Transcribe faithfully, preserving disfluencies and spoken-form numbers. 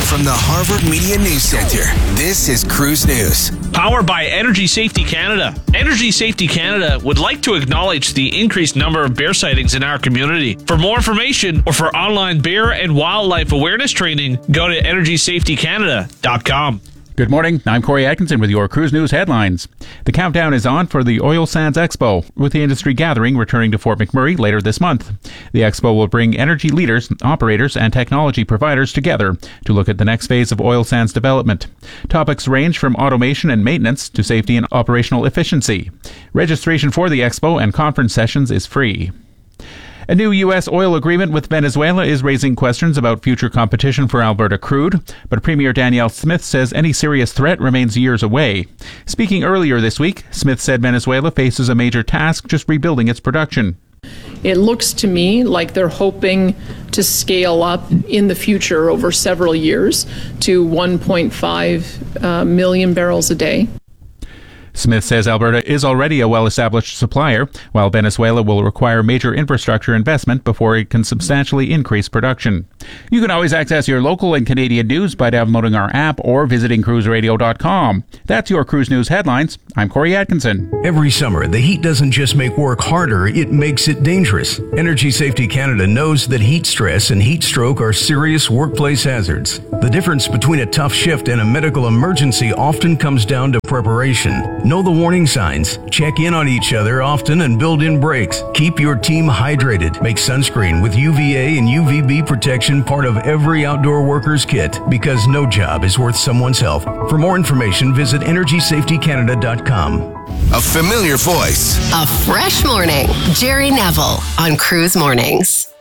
From the Harvard Media News Center, this is Cruise News. Powered by Energy Safety Canada. Energy Safety Canada would like to acknowledge the increased number of bear sightings in our community. For more information or for online bear and wildlife awareness training, go to energy safety canada dot com. Good morning, I'm Corey Atkinson with your Cruise News headlines. The countdown is on for the Oil Sands Expo, with the industry gathering returning to Fort McMurray later this month. The expo will bring energy leaders, operators, and technology providers together to look at the next phase of oil sands development. Topics range from automation and maintenance to safety and operational efficiency. Registration for the expo and conference sessions is free. A new U S oil agreement with Venezuela is raising questions about future competition for Alberta crude, but Premier Danielle Smith says any serious threat remains years away. Speaking earlier this week, Smith said Venezuela faces a major task just rebuilding its production. It looks to me like they're hoping to scale up in the future over several years to one point five uh, million barrels a day. Smith says Alberta is already a well-established supplier, while Venezuela will require major infrastructure investment before it can substantially increase production. You can always access your local and Canadian news by downloading our app or visiting cruise radio dot com. That's your Cruise News headlines. I'm Corey Atkinson. Every summer, the heat doesn't just make work harder, it makes it dangerous. Energy Safety Canada knows that heat stress and heat stroke are serious workplace hazards. The difference between a tough shift and a medical emergency often comes down to preparation. Know the warning signs, check in on each other often, and build in breaks. Keep your team hydrated. Make sunscreen with U V A and U V B protection part of every outdoor worker's kit, because no job is worth someone's health. For more information, visit energy safety canada dot com. A familiar voice. A fresh morning. Jerry Neville on Cruise Mornings.